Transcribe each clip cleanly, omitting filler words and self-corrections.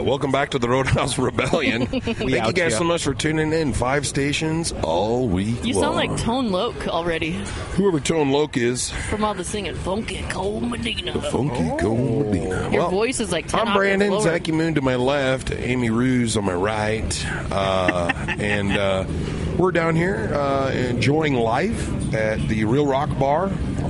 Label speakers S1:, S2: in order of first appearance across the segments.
S1: Welcome back to the Roadhouse Rebellion. Thank you guys so much for tuning in. 5 stations all week
S2: You sound like Tone Loc already.
S1: Whoever Tone Loc is.
S2: From all the singing, Funky Cold Medina.
S1: Funky Cold Medina.
S2: Your voice is like 10
S1: I'm Brandon,
S2: lower.
S1: Zachy Moon to my left, Amy Ruse on my right. And we're down here enjoying life at the Real Rock Bar.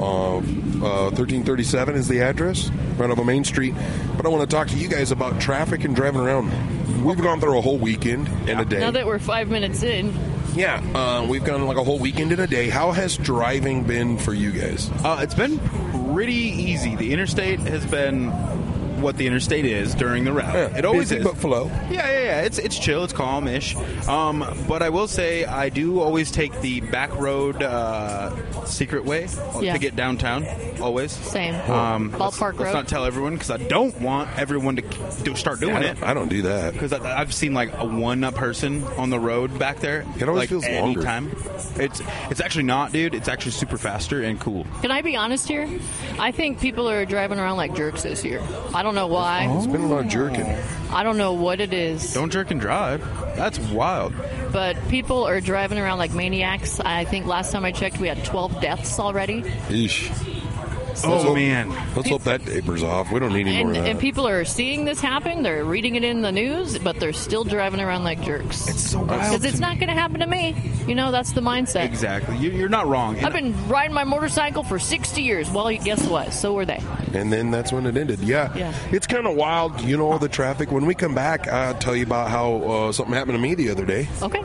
S1: 1337 is the address, right off of Main Street. But I want to talk to you guys about traffic and driving around. We've gone through a whole weekend in a day.
S2: Now that we're 5 minutes in.
S1: Yeah, we've gone like a whole weekend in a day. How has driving been for you guys?
S3: It's been pretty easy. The interstate has been what the interstate is during the route.
S1: Yeah,
S3: it always
S1: busy
S3: is.
S1: But flow.
S3: Yeah. It's chill. It's calm-ish. But I will say I do always take the back road secret way to get downtown. Always.
S2: Same. Ballpark
S3: Let's
S2: Road.
S3: not tell everyone because I don't want everyone to start doing it.
S1: I don't do that.
S3: Because I've seen like a one person on the road back there.
S1: It always feels longer.
S3: Anytime. It's actually not, dude. It's actually super faster and cool.
S2: Can I be honest here? I think people are driving around like jerks this year. I don't know why.
S1: It's been a lot of jerking.
S2: I don't know what it is.
S3: Don't jerk and drive. That's wild.
S2: But people are driving around like maniacs. I think last time I checked, we had 12 deaths already.
S1: Eesh.
S3: Man.
S1: Let's hope that tapers off. We don't need any more of that.
S2: And people are seeing this happen. They're reading it in the news, but they're still driving around like jerks.
S3: It's so wild.
S2: Because it's not going to happen to me. You know, that's the mindset.
S3: Exactly. You're not wrong.
S2: I've been riding my motorcycle for 60 years. Well, guess what? So were they.
S1: And then that's when it ended. Yeah. It's kind of wild, all the traffic. When we come back, I'll tell you about how something happened to me the other day.
S2: Okay.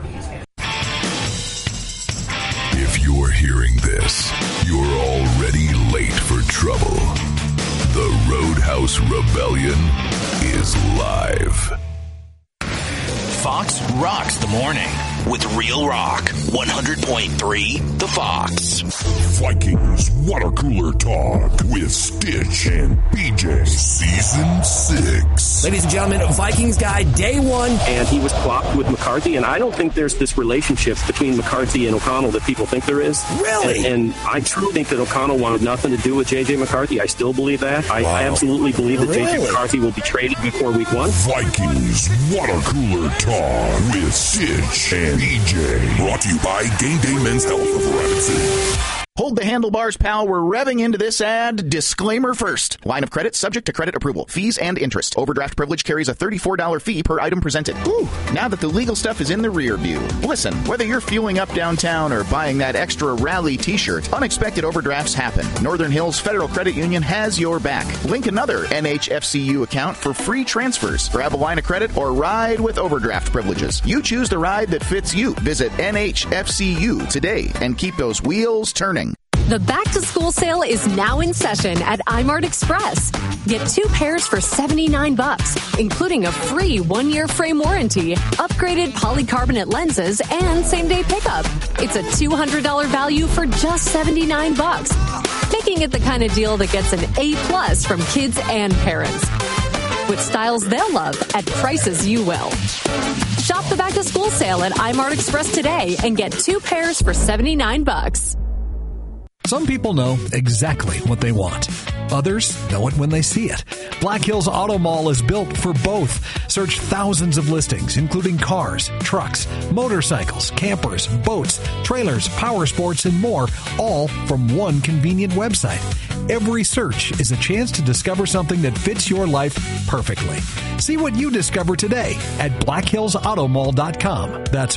S4: If you're hearing this, you're already late for trouble. The Roadhouse Rebellion is live.
S5: Fox rocks the morning with Real Rock 100.3 The Fox.
S4: Vikings Water Cooler Talk with Stitch and BJ. Season 6.
S6: Ladies and gentlemen, Vikings guy, day one.
S7: And he was clocked with McCarthy, and I don't think there's this relationship between McCarthy and O'Connell that people think there is.
S6: Really?
S7: And I truly think that O'Connell wanted nothing to do with J.J. McCarthy. I still believe that. I absolutely believe that J.J. McCarthy will be traded before week 1.
S4: Vikings Water Cooler Talk with Stitch and BJ. Brought to you by Game Day Men's Health of Rapid City.
S8: Hold the handlebars, pal. We're revving into this ad. Disclaimer first. Line of credit subject to credit approval. Fees and interest. Overdraft privilege carries a $34 fee per item presented. Ooh, now that the legal stuff is in the rear view. Listen, whether you're fueling up downtown or buying that extra rally t-shirt, unexpected overdrafts happen. Northern Hills Federal Credit Union has your back. Link another NHFCU account for free transfers. Grab a line of credit or ride with overdraft privileges. You choose the ride that fits you. Visit NHFCU today and keep those wheels turning.
S9: The back-to-school sale is now in session at iMart Express. Get 2 pairs for $79, including a free 1-year frame warranty, upgraded polycarbonate lenses, and same-day pickup. It's a $200 value for just $79, making it the kind of deal that gets an A+ from kids and parents. With styles they'll love at prices you will. Shop the back-to-school sale at iMart Express today and get 2 pairs for $79.
S10: Some people know exactly what they want. Others know it when they see it. Black Hills Auto Mall is built for both. Search thousands of listings, including cars, trucks, motorcycles, campers, boats, trailers, power sports, and more, all from one convenient website. Every search is a chance to discover something that fits your life perfectly. See what you discover today at blackhillsautomall.com. That's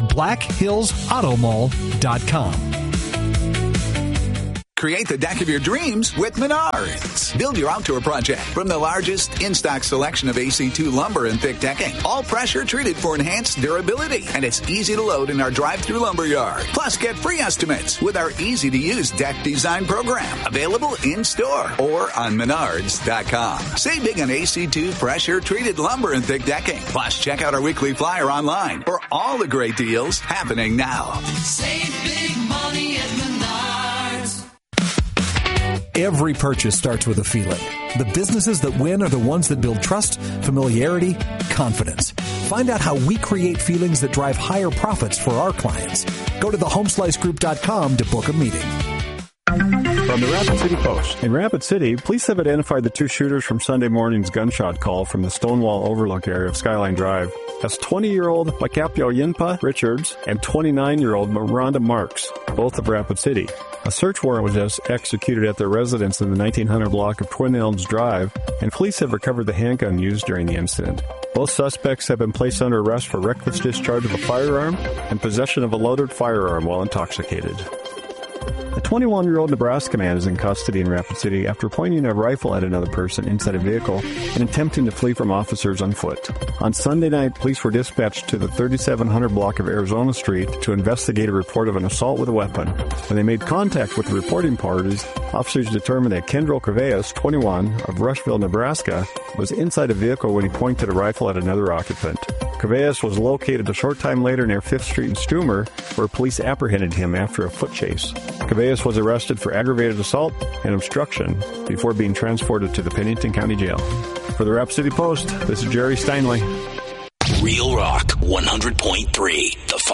S10: blackhillsautomall.com.
S11: Create the deck of your dreams with Menards. Build your outdoor project from the largest in-stock selection of AC2 lumber and thick decking. All pressure treated for enhanced durability. And it's easy to load in our drive-through lumber yard. Plus, get free estimates with our easy-to-use deck design program. Available in-store or on Menards.com. Save big on AC2 pressure treated lumber and thick decking. Plus, check out our weekly flyer online for all the great deals happening now.
S12: Save big money at Menards.
S10: Every purchase starts with a feeling. The businesses that win are the ones that build trust, familiarity, confidence. Find out how we create feelings that drive higher profits for our clients. Go to thehomeslicegroup.com to book a meeting.
S13: From the Rapid City Post. In Rapid City, police have identified the two shooters from Sunday morning's gunshot call from the Stonewall Overlook area of Skyline Drive as 20-year-old Makapio Yinpa Richards and 29-year-old Miranda Marks, both of Rapid City. A search warrant was executed at their residence in the 1900 block of Twin Elms Drive, and police have recovered the handgun used during the incident. Both suspects have been placed under arrest for reckless discharge of a firearm and possession of a loaded firearm while intoxicated. A 21-year-old Nebraska man is in custody in Rapid City after pointing a rifle at another person inside a vehicle and attempting to flee from officers on foot. On Sunday night, police were dispatched to the 3700 block of Arizona Street to investigate a report of an assault with a weapon. When they made contact with the reporting parties, officers determined that Kendrell Caveas, 21, of Rushville, Nebraska, was inside a vehicle when he pointed a rifle at another occupant. Caveas was located a short time later near 5th Street and Stumer, where police apprehended him after a foot chase. Caveas was arrested for aggravated assault and obstruction before being transported to the Pennington County Jail. For the Rapid City Post, this is Jerry Steinley.
S5: Real Rock 100.3, The